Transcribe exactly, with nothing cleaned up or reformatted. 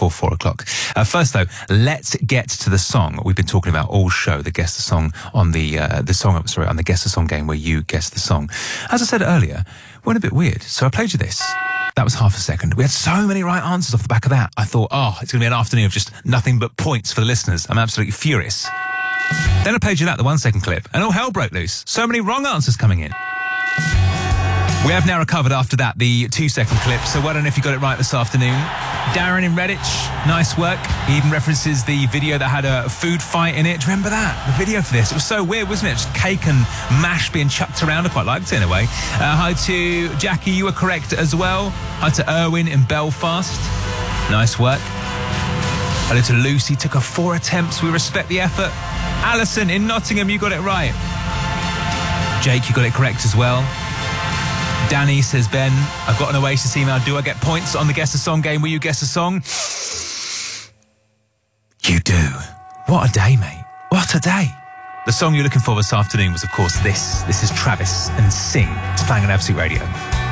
before four o'clock. Uh, first, though, let's get to the song we've been talking about all show. The guess the song on the uh, the song. Sorry, on the guess the song game where you guess the song. As I said earlier, we went a bit weird, so I played you this. That was half a second. We had so many right answers off the back of that. I thought, oh, it's going to be an afternoon of just nothing but points for the listeners. I'm absolutely furious. Then I played you that, the one second clip, and all hell broke loose. So many wrong answers coming in. We have now recovered after that the two second clip, so well done if you got it right this afternoon. Darren in Redditch, nice work. He even references the video that had a food fight in it. Do you remember that? The video for this. It was so weird, wasn't it? Just cake and mash being chucked around. I quite liked it in a way. Uh, hi to Jackie, you were correct as well. Hi to Erwin in Belfast. Nice work. Hello to Lucy, took her four attempts. We respect the effort. Alison in Nottingham, you got it right. Jake, you got it correct as well. Danny says, Ben, I've got an Oasis email. Do I get points on the Guess the Song game? Will you guess a song? You do. What a day, mate. What a day. The song you're looking for this afternoon was, of course, this. This is Travis and Sing. It's playing on Absolute Radio.